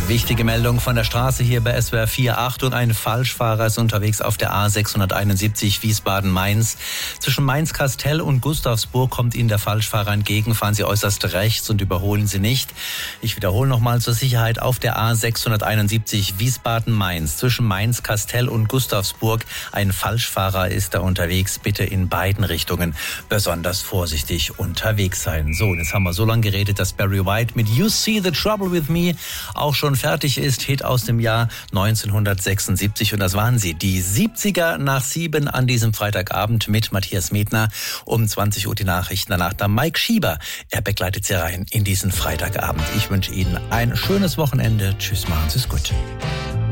Wichtige Meldung von der Straße hier bei SWR 4. Achtung, ein Falschfahrer ist unterwegs auf der A671 Wiesbaden-Mainz. Zwischen Mainz-Kastell und Gustavsburg kommt Ihnen der Falschfahrer entgegen. Fahren Sie äußerst rechts und überholen Sie nicht. Ich wiederhole nochmal zur Sicherheit: auf der A671 Wiesbaden-Mainz. Zwischen Mainz-Kastell und Gustavsburg. Ein Falschfahrer ist da unterwegs. Bitte in beiden Richtungen besonders vorsichtig unterwegs sein. So, jetzt haben wir so lange geredet, dass Barry White mit You See the Trouble with Me auch schon fertig ist. Hit aus dem Jahr 1976. Und das waren sie, die 70er nach 7 an diesem Freitagabend mit Matthias Medner. Um 20 Uhr die Nachrichten, danach dann Mike Schieber. Er begleitet Sie rein in diesen Freitagabend. Ich wünsche Ihnen ein schönes Wochenende. Tschüss, machen Sie es gut.